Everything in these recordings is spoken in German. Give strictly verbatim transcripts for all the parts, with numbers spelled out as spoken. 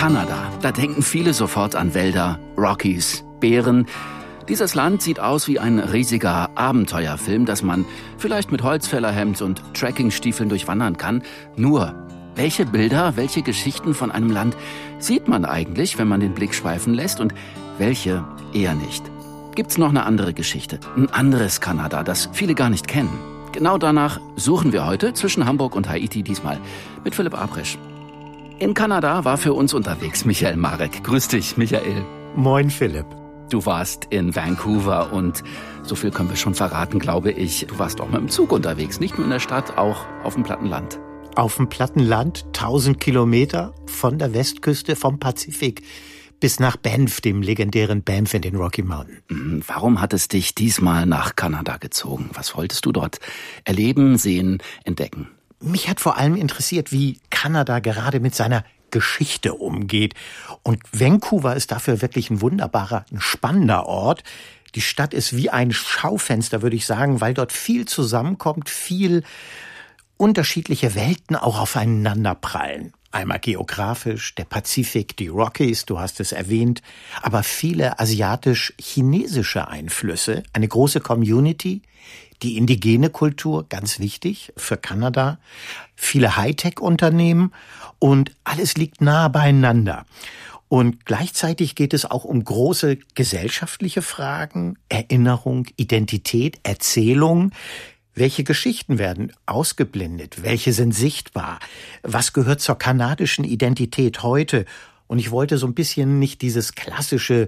Kanada, da denken viele sofort an Wälder, Rockies, Bären. Dieses Land sieht aus wie ein riesiger Abenteuerfilm, das man vielleicht mit Holzfällerhemd und Trekkingstiefeln durchwandern kann. Nur, welche Bilder, welche Geschichten von einem Land sieht man eigentlich, wenn man den Blick schweifen lässt, und welche eher nicht? Gibt's noch eine andere Geschichte, ein anderes Kanada, das viele gar nicht kennen? Genau danach suchen wir heute zwischen Hamburg und Haiti, diesmal mit Philipp Abrisch. In Kanada war für uns unterwegs Michael Marek. Grüß dich, Michael. Moin, Philipp. Du warst in Vancouver und so viel können wir schon verraten, glaube ich. Du warst auch mit dem Zug unterwegs, nicht nur in der Stadt, auch auf dem platten Land. Auf dem platten Land, tausend Kilometer von der Westküste vom Pazifik bis nach Banff, dem legendären Banff in den Rocky Mountains. Warum hat es dich diesmal nach Kanada gezogen? Was wolltest du dort erleben, sehen, entdecken? Mich hat vor allem interessiert, wie Kanada gerade mit seiner Geschichte umgeht. Und Vancouver ist dafür wirklich ein wunderbarer, ein spannender Ort. Die Stadt ist wie ein Schaufenster, würde ich sagen, weil dort viel zusammenkommt, viel unterschiedliche Welten auch aufeinander prallen. Einmal geografisch, der Pazifik, die Rockies, du hast es erwähnt, aber viele asiatisch-chinesische Einflüsse, eine große Community, die indigene Kultur, ganz wichtig für Kanada, viele Hightech-Unternehmen und alles liegt nah beieinander. Und gleichzeitig geht es auch um große gesellschaftliche Fragen, Erinnerung, Identität, Erzählung. Welche Geschichten werden ausgeblendet? Welche sind sichtbar? Was gehört zur kanadischen Identität heute? Und ich wollte so ein bisschen nicht dieses klassische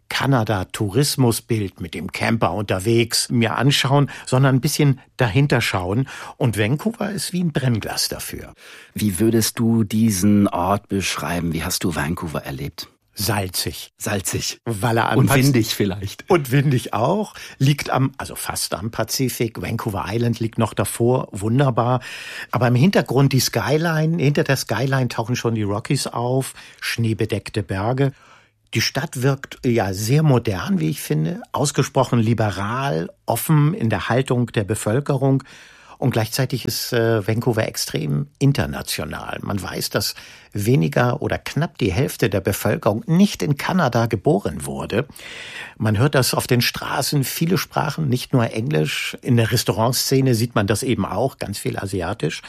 Kanada-Tourismusbild mit dem Camper unterwegs mir anschauen, sondern ein bisschen dahinter schauen. Und Vancouver ist wie ein Brennglas dafür. Wie würdest du diesen Ort beschreiben? Wie hast du Vancouver erlebt? Salzig. Salzig. Weil er Und windig vielleicht. Und windig auch. Liegt am, also fast am Pazifik. Vancouver Island liegt noch davor. Wunderbar. Aber im Hintergrund die Skyline. Hinter der Skyline tauchen schon die Rockies auf. Schneebedeckte Berge. Die Stadt wirkt ja sehr modern, wie ich finde. Ausgesprochen liberal, offen in der Haltung der Bevölkerung. Und gleichzeitig ist äh, Vancouver extrem international. Man weiß, dass weniger oder knapp die Hälfte der Bevölkerung nicht in Kanada geboren wurde. Man hört das auf den Straßen, viele Sprachen, nicht nur Englisch. In der Restaurantszene sieht man das eben auch, ganz viel asiatisch.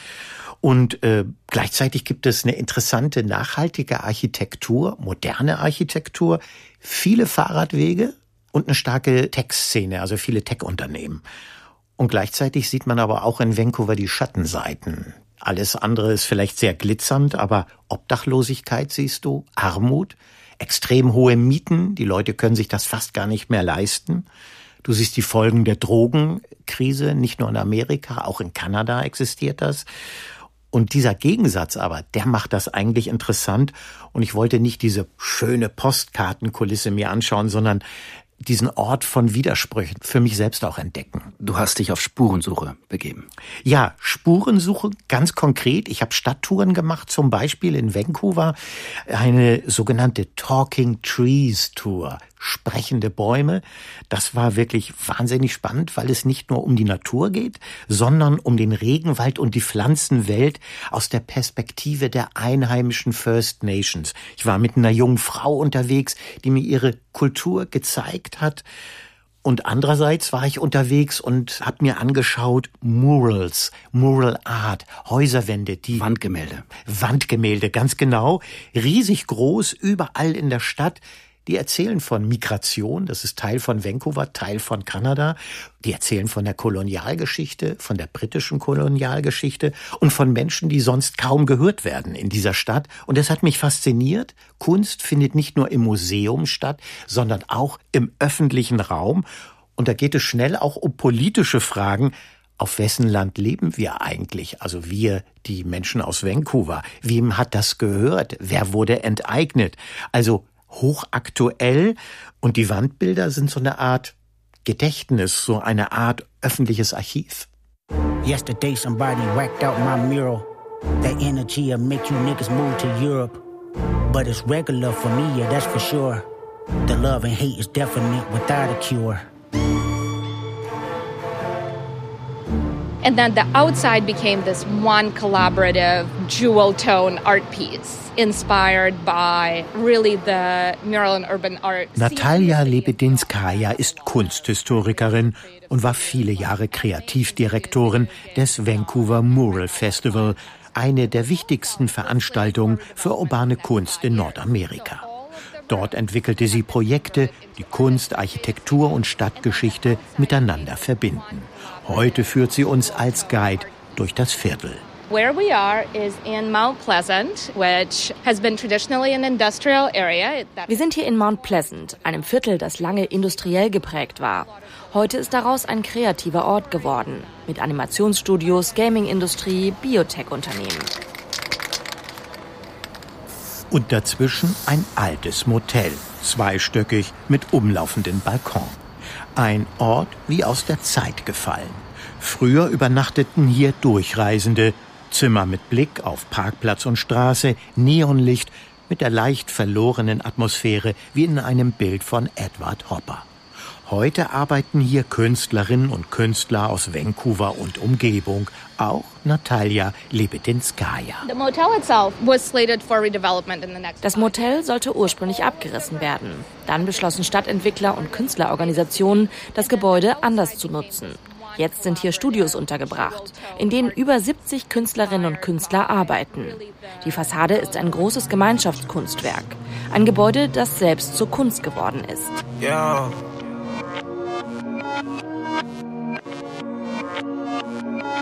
Und äh, gleichzeitig gibt es eine interessante, nachhaltige Architektur, moderne Architektur, viele Fahrradwege und eine starke Tech-Szene, also viele Tech-Unternehmen. Und gleichzeitig sieht man aber auch in Vancouver die Schattenseiten. Alles andere ist vielleicht sehr glitzernd, aber Obdachlosigkeit siehst du, Armut, extrem hohe Mieten, die Leute können sich das fast gar nicht mehr leisten. Du siehst die Folgen der Drogenkrise, nicht nur in Amerika, auch in Kanada existiert das. Und dieser Gegensatz aber, der macht das eigentlich interessant. Und ich wollte nicht diese schöne Postkartenkulisse mir anschauen, sondern diesen Ort von Widersprüchen für mich selbst auch entdecken. Du hast dich auf Spurensuche begeben. Ja, Spurensuche, ganz konkret. Ich habe Stadttouren gemacht, zum Beispiel in Vancouver eine sogenannte Talking Trees Tour, sprechende Bäume. Das war wirklich wahnsinnig spannend, weil es nicht nur um die Natur geht, sondern um den Regenwald und die Pflanzenwelt aus der Perspektive der einheimischen First Nations. Ich war mit einer jungen Frau unterwegs, die mir ihre Kultur gezeigt hat. Und andererseits war ich unterwegs und habe mir angeschaut Murals, Mural Art, Häuserwände, die Wandgemälde. Wandgemälde, ganz genau, riesig groß, überall in der Stadt. Die erzählen von Migration, das ist Teil von Vancouver, Teil von Kanada. Die erzählen von der Kolonialgeschichte, von der britischen Kolonialgeschichte und von Menschen, die sonst kaum gehört werden in dieser Stadt. Und das hat mich fasziniert. Kunst findet nicht nur im Museum statt, sondern auch im öffentlichen Raum. Und da geht es schnell auch um politische Fragen. Auf wessen Land leben wir eigentlich? Also wir, die Menschen aus Vancouver. Wem hat das gehört? Wer wurde enteignet? Also hochaktuell, und die Wandbilder sind so eine Art Gedächtnis, so eine Art öffentliches Archiv. Yesterday somebody whacked out my mural. That energy'll make you niggas move to Europe. But it's regular for me, yeah, that's for sure. The love and hate is definite without a cure. And then the outside became this one collaborative jewel-tone art piece, inspired by really the mural and urban art. Natalia Lebedinskaja ist Kunsthistorikerin und war viele Jahre Kreativdirektorin des Vancouver Mural Festival, eine der wichtigsten Veranstaltungen für urbane Kunst in Nordamerika. Dort entwickelte sie Projekte, die Kunst, Architektur und Stadtgeschichte miteinander verbinden. Heute führt sie uns als Guide durch das Viertel. Where we are is in Mount Pleasant, which has been traditionally an industrial area. Wir sind hier in Mount Pleasant, einem Viertel, das lange industriell geprägt war. Heute ist daraus ein kreativer Ort geworden, mit Animationsstudios, Gaming-Industrie, Biotech-Unternehmen. Und dazwischen ein altes Motel, zweistöckig mit umlaufenden Balkon. Ein Ort wie aus der Zeit gefallen. Früher übernachteten hier Durchreisende, Zimmer mit Blick auf Parkplatz und Straße, Neonlicht mit der leicht verlorenen Atmosphäre wie in einem Bild von Edward Hopper. Heute arbeiten hier Künstlerinnen und Künstler aus Vancouver und Umgebung, auch Natalia Lebedinskaja. Das Motel sollte ursprünglich abgerissen werden. Dann beschlossen Stadtentwickler und Künstlerorganisationen, das Gebäude anders zu nutzen. Jetzt sind hier Studios untergebracht, in denen über siebzig Künstlerinnen und Künstler arbeiten. Die Fassade ist ein großes Gemeinschaftskunstwerk. Ein Gebäude, das selbst zur Kunst geworden ist. Ja.